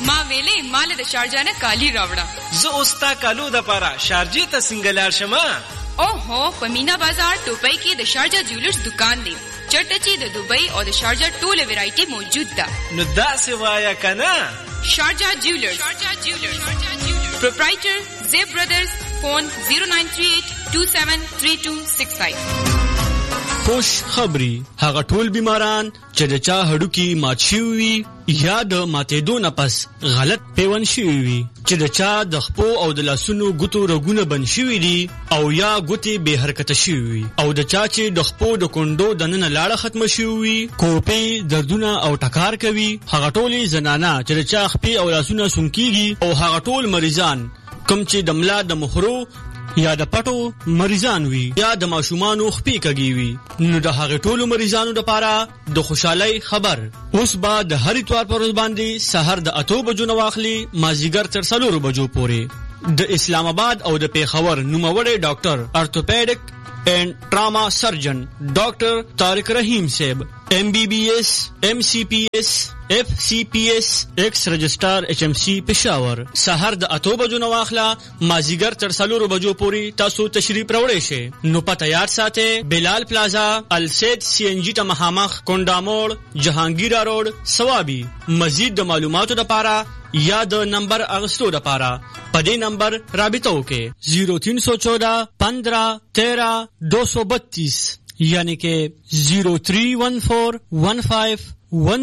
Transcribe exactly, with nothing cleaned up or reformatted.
ما ویلې مال د شارجه نه کالی راوړه. زه اوستا کالو د پاره شارجه ته سنگلار شمه. او هو په مینا بازار ټوپۍ کې د شارجه جولرز دکان دی. چټه چې د دوبۍ او د شارجه ټوله ویرایټي موجود ده. نو دا سوایا کنه شارجه جولرز. شارجه جولرز. پروپرایټر زیب برادرز. فون zero nine three eight two seven three two six five. خوش خبری هغه ټول بیماران چې د چا هډوکی مات شوی وي یا د ماتېدو نه پس غلط پیوند شوی وي، چې د چا د خپو او د لاسونو ګوتو رګونه بند شوي دي او یا ګوتې بې حرکته شوي وي، او د چا چې د خپو د کونډو دننه لاړه ختمه شوي وي، کوپې دردونه او ټکار کوي، هغه ټولې زنانه چې د چا خپې او لاسونه سونکېږي، او هغه ټول مریضان کوم چې د ملا د مخرو یا د پټو مریضان وي یا د ماشومانو خپې کږي وي، نو د هغه ټولو مریضانو لپاره د خوشحالۍ خبر. اوس به د هر اتوار پر ورځ باندې سحر د اتو بجو نه واخلي مازیګر تر څلورو بجو پورې د اسلام آباد او د پیښور نوموړی ډاکټر ارتوپیډک اینڈ ټراما سرجن ډاکټر طارق رحیم صاحب ایم بی بی ایس ایم سی پی ایس ایف سی پی ایس ایکس رجسٹر ایچ ایم سی پشاور. سحر د اتو بجو نو واخلا مازیګر تر څلورو بجو پوری تاسو تشریف راوړئ شئ. نو پته یاد ساتئ بلال پلازا السید سی ان جی ته مخامخ کونډاموړ جهانگیرا روډ سوابي. مزید د معلوماتو لپاره یا د نمبر اغستو لپاره په دې نمبر رابطه وکړئ zero three one four fifteen thirteen two thirty-two یعنی کہ zero three one four one five one